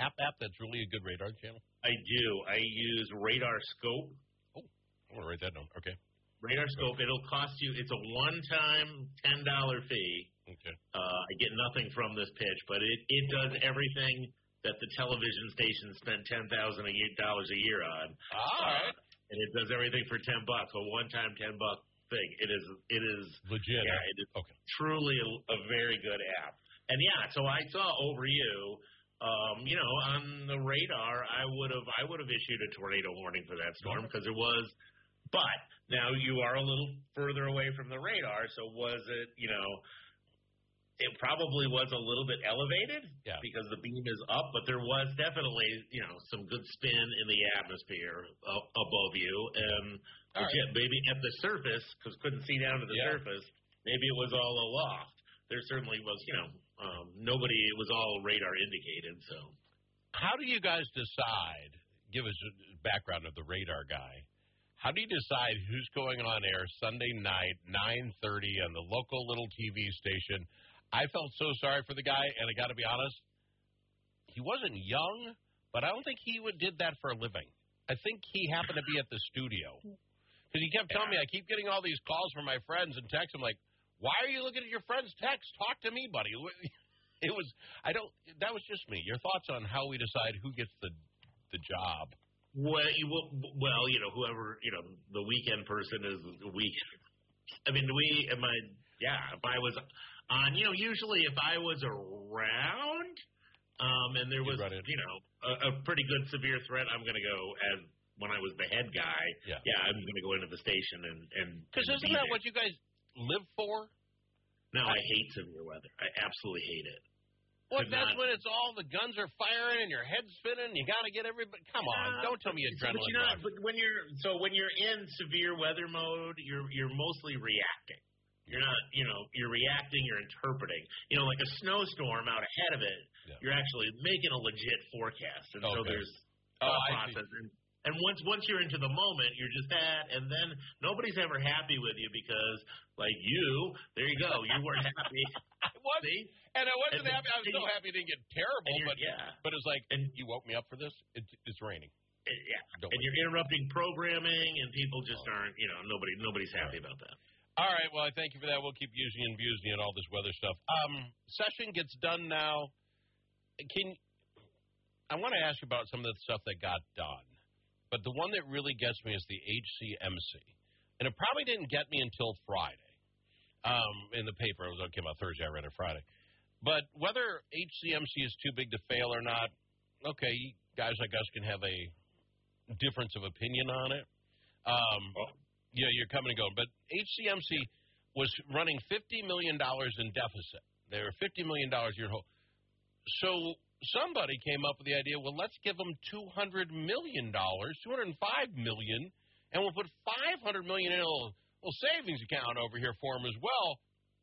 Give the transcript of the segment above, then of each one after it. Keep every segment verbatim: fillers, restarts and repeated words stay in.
app app that's really a good radar channel? I do. I use Radar Scope. Oh, I'm going to write that down. Okay. Radar Scope, it'll cost you, it's a one-time ten dollars fee. Okay. Uh, I get nothing from this pitch, but it, it does everything that the television station spent ten thousand dollars a year on. All right. Uh, and it does everything for ten bucks, a one-time ten buck thing. It is, it is legit. Yeah, it is okay. truly a, a very good app. And yeah, so I saw Over You. Um, you know, on the radar, I would have, I would have issued a tornado warning for that storm because it was. But now you are a little further away from the radar, so was it? You know, it probably was a little bit elevated yeah. because the beam is up, but there was definitely, you know, some good spin in the atmosphere uh, above you. And legit, right. maybe at the surface, because couldn't see down to the yeah. surface, maybe it was all aloft. There certainly was, you know, um, nobody, it was all radar indicated. So, how do you guys decide? Give us a background of the radar guy. How do you decide who's going on air Sunday night, nine thirty, on the local little T V station? I felt so sorry for the guy, and I got to be honest, he wasn't young, but I don't think he would did that for a living. I think he happened to be at the studio. Because he kept telling me, I keep getting all these calls from my friends and texts. I'm like, why are you looking at your friend's text? Talk to me, buddy. It was, I don't, that was just me. Your thoughts on how we decide who gets the the job? Well, you, well, you know, whoever, you know, the weekend person is the weekend. I mean, do we, am I, yeah, if I was on, you know, usually if I was around um, and there was, you know, a, a pretty good severe threat, I'm going to go as when I was the head guy. Yeah, yeah I'm going to go into the station and. and Because isn't be that there. what you guys live for? No, I, I hate severe weather. I absolutely hate it. Well, that's not, when it's all the guns are firing and your head's spinning. You got to get everybody. Come on, don't tell me adrenaline. But, you know, but when you're so when you're in severe weather mode, you're you're mostly reacting. You're not, you know, you're reacting. You're interpreting. You know, like a snowstorm out ahead of it. Yeah. You're actually making a legit forecast, and okay. so there's oh, thought process. And, and once once you're into the moment, you're just that, and then nobody's ever happy with you because, like you, there you go, you weren't happy. I was, See? and I wasn't and, happy. I was so happy it didn't get terrible, but yeah. but it's like, and you woke me up for this. It, it's raining. It, yeah, Don't and you're interrupting programming, and people just oh. aren't. You know, nobody nobody's happy right. about that. All right. Well, I thank you for that. We'll keep using and abusing you and all this weather stuff. Um, session gets done now. Can I want to ask you about some of the stuff that got done, but the one that really gets me is the H C M C, and it probably didn't get me until Friday. Um, in the paper, it was okay about Thursday. I read it Friday. But whether H C M C is too big to fail or not, okay, guys like us can have a difference of opinion on it. Um, oh. Yeah, you're coming and going. But H C M C was running fifty million dollars in deficit. They were fifty million dollars a year. So somebody came up with the idea, well, let's give them two hundred million dollars, two hundred five million dollars, and we'll put five hundred million dollars in a little, little savings account over here for them as well.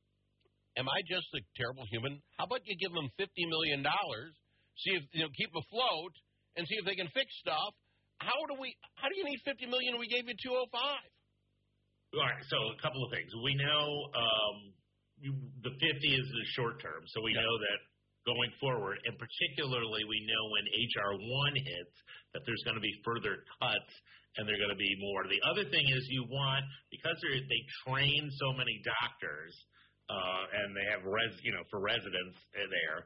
Am I just a terrible human? How about you give them fifty million dollars, see if, you know, keep them afloat, and see if they can fix stuff? How do we? How do you need fifty million dollars? We gave you two hundred five. All right. So a couple of things. We know um, the fifty is the short term, so we yeah. know that going forward, and particularly we know when H R one hits that there's going to be further cuts and they're going to be more. The other thing is you want, because they train so many doctors uh, and they have res, you know, for residents there.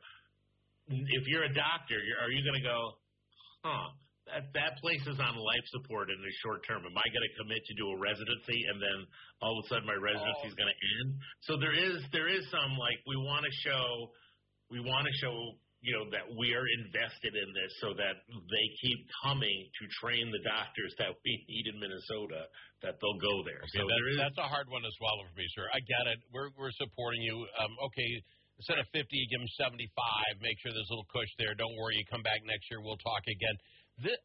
If you're a doctor, you're, are you going to go, huh? That that place is on life support in the short term. Am I going to commit to do a residency and then all of a sudden my residency is oh. going to end? So there is there is some, like, we want to show we want to show you know that we are invested in this so that they keep coming to train the doctors that we need in Minnesota, that they'll go there. Okay, so that, there is, that's a hard one to swallow for me, sir. I get it. We're we're supporting you. Um, okay. Instead of fifty, you give them seventy-five. Make sure there's a little push there. Don't worry. You come back next year. We'll talk again. The,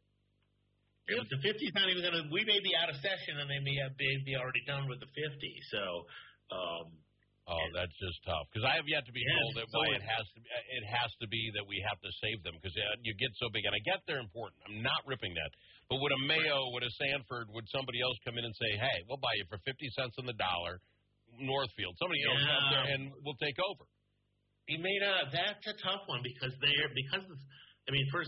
if the fifty's not even going to – we may be out of session, and they may have be, be already done with the fifty. So um, – Oh, that's just tough. Because I have yet to be yes, told that so why it has to be, it has to be that we have to save them because you get so big. And I get they're important. I'm not ripping that. But would a Mayo, would a Sanford, would somebody else come in and say, hey, we'll buy you for fifty cents on the dollar, Northfield. Somebody else yeah. up there, and we'll take over. You may not – that's a tough one because they're – because – I mean, first